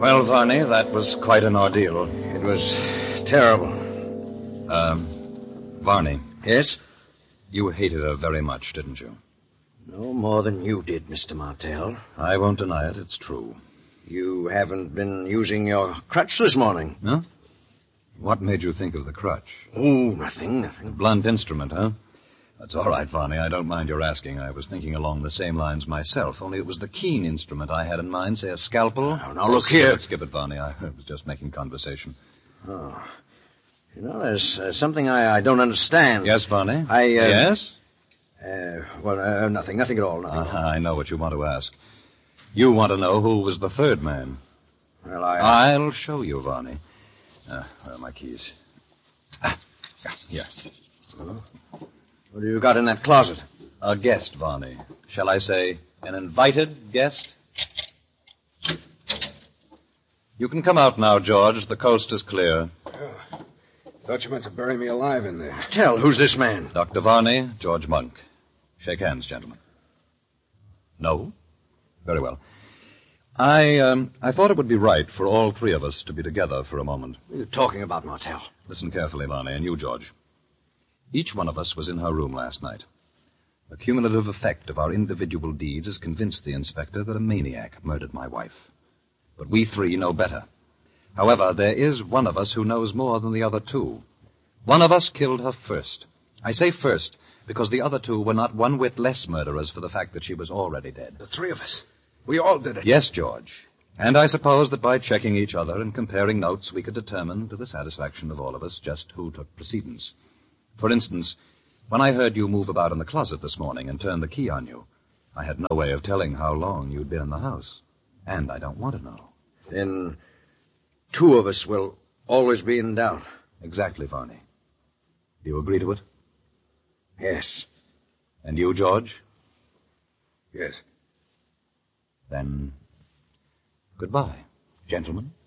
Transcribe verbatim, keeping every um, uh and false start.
Well, Varney, that was quite an ordeal. It was terrible. Um, Varney. Yes? You hated her very much, didn't you? No more than you did, Mister Martell. I won't deny it. It's true. You haven't been using your crutch this morning. Huh? What made you think of the crutch? Oh, nothing, nothing. A blunt instrument, huh? That's all right, Varney. I don't mind your asking. I was thinking along the same lines myself, only it was the keen instrument I had in mind, say a scalpel. Now, now look here. Skip it, skip it, Varney. I was just making conversation. Oh. You know, there's uh, something I, I don't understand. Yes, Varney? I, uh... Yes? Uh, well, uh, nothing, nothing at all, nothing Uh, at all. I know what you want to ask. You want to know who was the third man. Well, I... I'll show you, Varney. Uh, where are my keys? Ah, here. Oh. What do you got in that closet? A guest, Varney. Shall I say, an invited guest? You can come out now, George. The coast is clear. Oh, thought you meant to bury me alive in there. Tell, who's this man? Doctor Varney, George Monk. Shake hands, gentlemen. No? Very well. I, um, I thought it would be right for all three of us to be together for a moment. What are you talking about, Martell? Listen carefully, Varney, and you, George. Each one of us was in her room last night. The cumulative effect of our individual deeds has convinced the inspector that a maniac murdered my wife. But we three know better. However, there is one of us who knows more than the other two. One of us killed her first. I say first because the other two were not one whit less murderers for the fact that she was already dead. The three of us. We all did it. Yes, George. And I suppose that by checking each other and comparing notes, we could determine, to the satisfaction of all of us, just who took precedence. For instance, when I heard you move about in the closet this morning and turn the key on you, I had no way of telling how long you'd been in the house. And I don't want to know. Then two of us will always be in doubt. Exactly, Varney. Do you agree to it? Yes. And you, George? Yes. Then, goodbye, gentlemen.